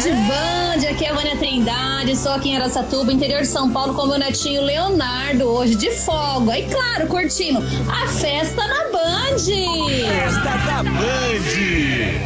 Tarde Band, aqui é a Vânia Trindade, sou aqui em Araçatuba, interior de São Paulo, com meu netinho Leonardo, hoje de folga. E claro, curtindo a festa na Band. Festa da Band.